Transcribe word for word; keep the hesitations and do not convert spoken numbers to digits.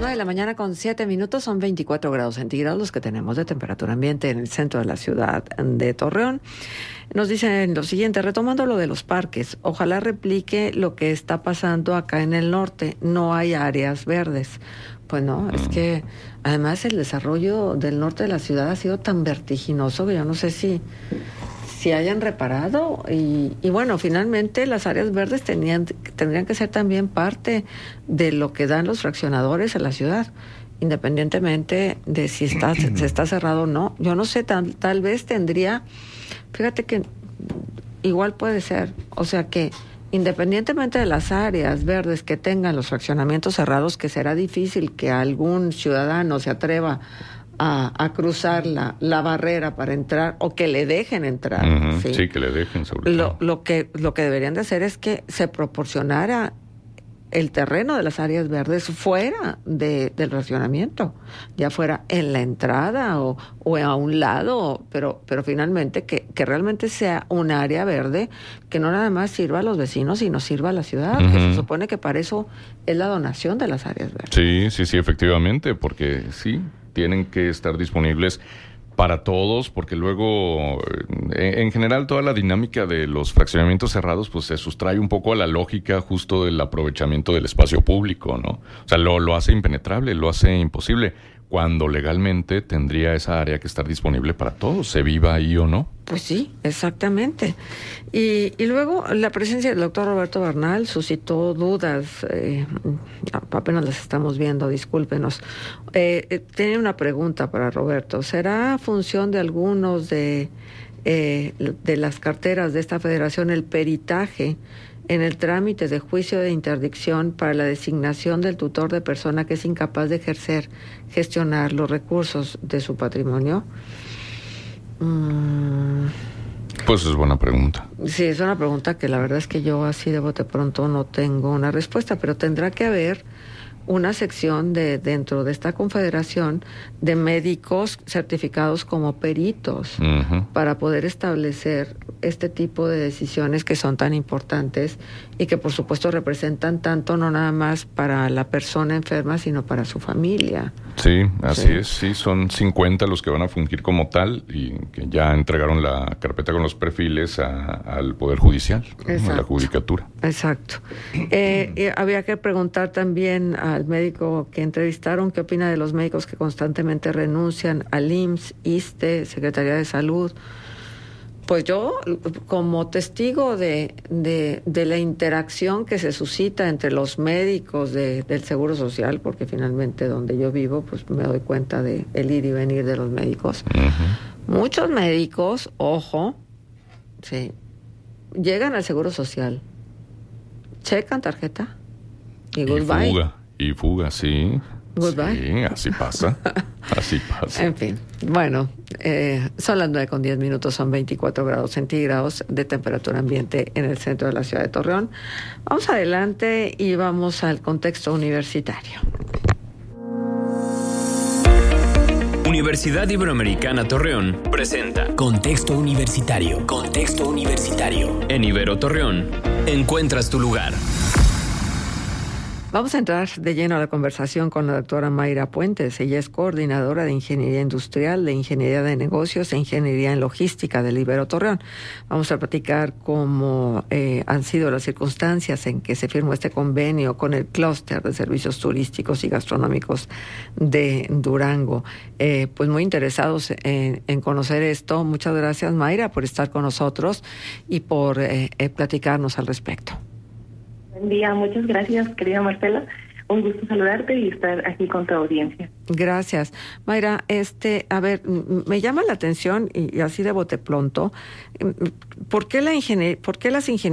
nueve de la mañana con siete minutos, son veinticuatro grados centígrados los que tenemos de temperatura ambiente en el centro de la ciudad de Torreón. Nos dicen lo siguiente, retomando lo de los parques, ojalá replique lo que está pasando acá en el norte, no hay áreas verdes. Pues no, es que además el desarrollo del norte de la ciudad ha sido tan vertiginoso que yo no sé si, si hayan reparado y, y bueno, finalmente las áreas verdes tenían, tendrían que ser también parte de lo que dan los fraccionadores en la ciudad, independientemente de si está, se está cerrado o no. Yo no sé, tal, tal vez tendría, fíjate que igual puede ser, o sea que independientemente de las áreas verdes que tengan los fraccionamientos cerrados, que será difícil que algún ciudadano se atreva a, a cruzar la, la barrera para entrar o que le dejen entrar. Uh-huh. ¿sí? sí, que le dejen sobre lo, todo. Lo que, lo que deberían de hacer es que se proporcionara el terreno de las áreas verdes fuera de, del racionamiento, ya fuera en la entrada o, o a un lado, pero, pero finalmente que, que realmente sea un área verde que no nada más sirva a los vecinos, sino sirva a la ciudad, uh-huh. que se supone que para eso es la donación de las áreas verdes. Sí, sí, sí, efectivamente, porque sí, tienen que estar disponibles para todos, porque luego, en, en general, toda la dinámica de los fraccionamientos cerrados, pues se sustrae un poco a la lógica justo del aprovechamiento del espacio público, ¿no? O sea, lo, lo hace impenetrable, lo hace imposible, cuando legalmente tendría esa área que estar disponible para todos, se viva ahí o no. Pues sí, exactamente. Y, y luego la presencia del doctor Roberto Bernal suscitó dudas, eh, apenas las estamos viendo, discúlpenos. Eh, eh, tenía una pregunta para Roberto. ¿Será función de algunos de, eh, de las carteras de esta federación el peritaje en el trámite de juicio de interdicción para la designación del tutor de persona que es incapaz de ejercer, gestionar los recursos de su patrimonio? Mm. Pues es buena pregunta. Sí, es una pregunta que la verdad es que yo así de bote pronto no tengo una respuesta, pero tendrá que haber una sección de dentro de esta confederación de médicos certificados como peritos uh-huh. para poder establecer este tipo de decisiones que son tan importantes y que por supuesto representan tanto no nada más para la persona enferma sino para su familia. Sí, así sí. es, sí, son cincuenta los que van a fungir como tal y que ya entregaron la carpeta con los perfiles a, al Poder Judicial, ¿no? A la Judicatura. Exacto. Eh, había que preguntar también al médico que entrevistaron qué opina de los médicos que constantemente renuncian al I M S S, ISSSTE, Secretaría de Salud. Pues yo, como testigo de, de, de la interacción que se suscita entre los médicos de, del Seguro Social, porque finalmente donde yo vivo, pues me doy cuenta de el ir y venir de los médicos. Uh-huh. Muchos médicos, ojo, sí, llegan al Seguro Social, checan tarjeta y goodbye. Y fuga, y fuga, sí. Goodbye. Sí, así pasa. Así pasa. En fin, bueno, eh, son las nueve con diez minutos, son veinticuatro grados centígrados de temperatura ambiente en el centro de la ciudad de Torreón. Vamos adelante y vamos al contexto universitario. Universidad Iberoamericana Torreón presenta Contexto Universitario. Contexto Universitario. En Ibero Torreón, encuentras tu lugar. Vamos a entrar de lleno a la conversación con la doctora Mayra Puentes. Ella es coordinadora de Ingeniería Industrial, de Ingeniería de Negocios e Ingeniería en Logística del Ibero Torreón. Vamos a platicar cómo eh, han sido las circunstancias en que se firmó este convenio con el clúster de servicios turísticos y gastronómicos de Durango. Eh, pues muy interesados en, en conocer esto. Muchas gracias, Mayra, por estar con nosotros y por eh, eh, platicarnos al respecto. Buen día, muchas gracias, querida Marcela. Un gusto saludarte y estar aquí con tu audiencia. Gracias. Mayra, este, a ver, me llama la atención y, y así de bote pronto, ¿por qué la ingenier- por qué las ingenierías